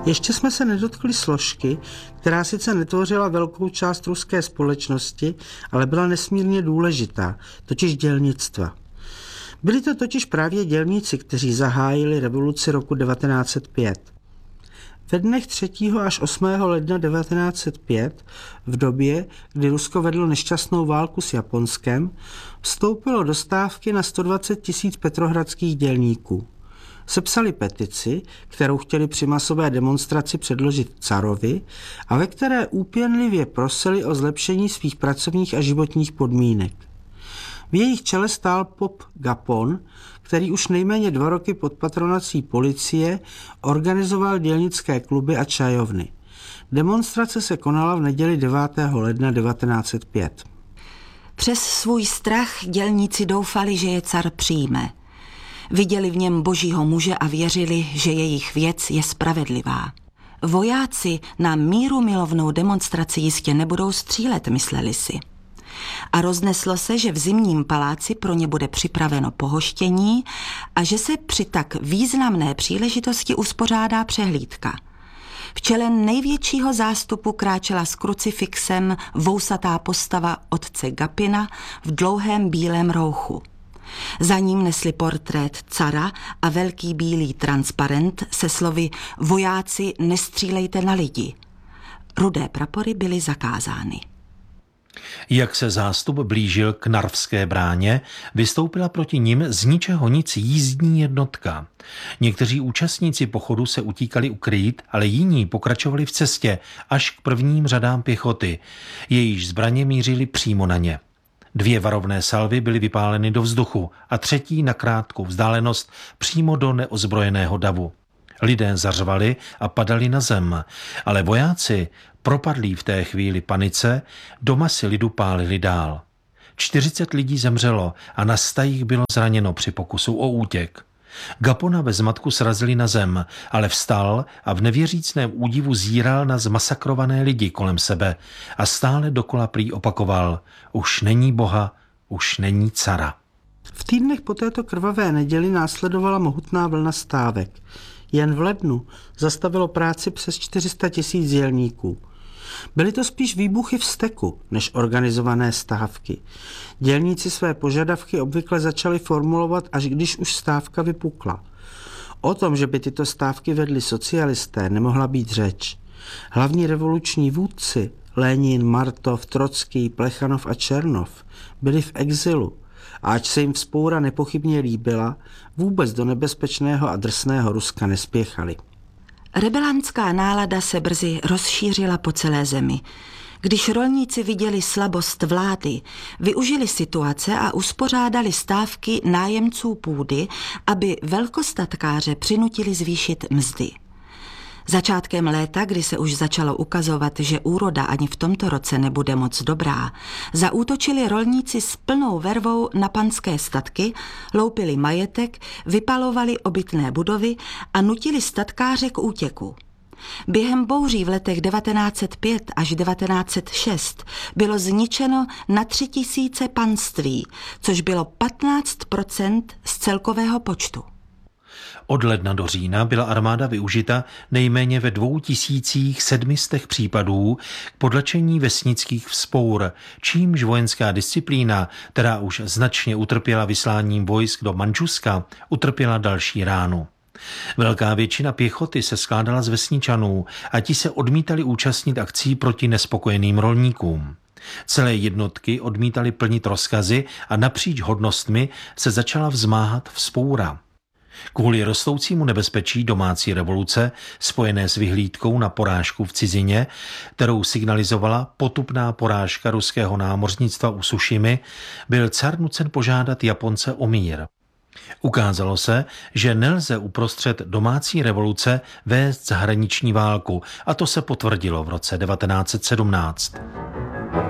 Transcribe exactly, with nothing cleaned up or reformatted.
Ještě jsme se nedotkli složky, která sice netvořila velkou část ruské společnosti, ale byla nesmírně důležitá, totiž dělnictva. Byli to totiž právě dělníci, kteří zahájili revoluci roku devatenáct set pět. Ve dnech třetího až osmého ledna devatenáct set pět, v době, kdy Rusko vedlo nešťastnou válku s Japonskem, vstoupilo do stávky na sto dvacet tisíc petrohradských dělníků. Sepsali petici, kterou chtěli při masové demonstraci předložit carovi a ve které úpěnlivě prosili o zlepšení svých pracovních a životních podmínek. V jejich čele stál pop Gapon, který už nejméně dva roky pod patronací policie organizoval dělnické kluby a čajovny. Demonstrace se konala v neděli devátého ledna devatenáct set pět. Přes svůj strach dělníci doufali, že je car přijme. Viděli v něm božího muže a věřili, že jejich věc je spravedlivá. Vojáci na míru milovnou demonstraci jistě nebudou střílet, mysleli si. A rozneslo se, že v Zimním paláci pro ně bude připraveno pohoštění a že se při tak významné příležitosti uspořádá přehlídka. V čele největšího zástupu kráčela s krucifixem vousatá postava otce Gapina v dlouhém bílém rouchu. Za ním nesli portrét cara a velký bílý transparent se slovy vojáci, nestřílejte na lidi. Rudé prapory byly zakázány. Jak se zástup blížil k Narvské bráně, vystoupila proti nim z ničeho nic jízdní jednotka. Někteří účastníci pochodu se utíkali ukrýt, ale jiní pokračovali v cestě až k prvním řadám pěchoty. Jejíž zbraně mířily přímo na ně. Dvě varovné salvy byly vypáleny do vzduchu a třetí na krátkou vzdálenost přímo do neozbrojeného davu. Lidé zařvali a padali na zem, ale vojáci, propadlí v té chvíli panice, do masy lidu pálili dál. čtyřicet lidí zemřelo a na stajích bylo zraněno při pokusu o útěk. Gapona ve zmatku srazili na zem, ale vstal a v nevěřícném údivu zíral na zmasakrované lidi kolem sebe a stále dokola prý opakoval: už není Boha, už není cara. V týdnech po této krvavé neděli následovala mohutná vlna stávek. Jen v lednu zastavilo práci přes čtyři sta tisíc dělníků. Byly to spíš výbuchy vzteku, než organizované stávky. Dělníci své požadavky obvykle začali formulovat, až když už stávka vypukla. O tom, že by tyto stávky vedli socialisté, nemohla být řeč. Hlavní revoluční vůdci, Lenin, Martov, Trocký, Plechanov a Černov, byli v exilu. A ač se jim vzpoura nepochybně líbila, vůbec do nebezpečného a drsného Ruska nespěchali. Rebelantská nálada se brzy rozšířila po celé zemi. Když rolníci viděli slabost vlády, využili situace a uspořádali stávky nájemců půdy, aby velkostatkáře přinutili zvýšit mzdy. Začátkem léta, kdy se už začalo ukazovat, že úroda ani v tomto roce nebude moc dobrá, zaútočili rolníci s plnou vervou na panské statky, loupili majetek, vypalovali obytné budovy a nutili statkáře k útěku. Během bouří v letech devatenáct set pět až devatenáct set šest bylo zničeno na tři tisíce panství, což bylo patnáct procent z celkového počtu. Od ledna do října byla armáda využita nejméně ve dvou tisících sedmistech případů k podlečení vesnických vzpour, čímž vojenská disciplína, která už značně utrpěla vysláním vojsk do Mandžuska, utrpěla další ránu. Velká většina pěchoty se skládala z vesničanů a ti se odmítali účastnit akcí proti nespokojeným rolníkům. Celé jednotky odmítali plnit rozkazy a napříč hodnostmi se začala vzmáhat vzpoura. Kvůli rostoucímu nebezpečí domácí revoluce, spojené s vyhlídkou na porážku v cizině, kterou signalizovala potupná porážka ruského námořnictva u Sušimy, byl car nucen požádat Japonce o mír. Ukázalo se, že nelze uprostřed domácí revoluce vést zahraniční válku, a to se potvrdilo v roce devatenáct set sedmnáct.